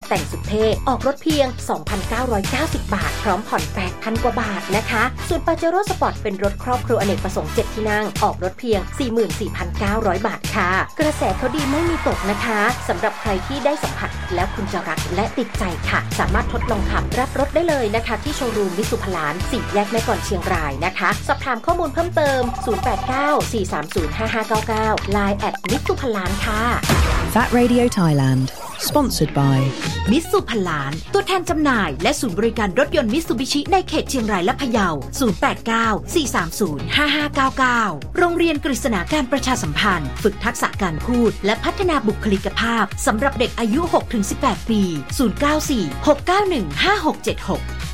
แต่งสุดเท่ออกรถเพียง 2,990 บาทพร้อมผ่อน 8,000 กว่าบาทนะคะส่วน Pajero Sport เป็นรถครอบครัวอเนกประสงค์ 7 ที่นั่งออกรถเพียง 44,900 บาทค่ะกระแสเขาดีไม่มีตกนะคะสำหรับใครที่ได้สัมผัสแล้วคุณจะรักและติดใจค่ะสามารถทดลองขับรับรถได้เลยนะคะที่โชว์รูมมิตซูพลาน4แยกแม่กลอนเชียงรายนะคะสอบถามข้อมูลเพิ่มเติม 089-430-5599 Lineมิตซูพลานค่ะ That Radio Thailand Sponsored by มิตซูพลานตัวแทนจำหน่ายและศูนย์บริการรถยนต์มิตซูบิชิในเขตเชียงรายและพะเยา 089-430-5599 โรงเรียนกฤษณาการประชาสัมพันธ์ฝึกทักษะการพูดและพัฒนาบุคลิกภาพสำหรับเด็กอายุ 6-18 ปี 094-691-5676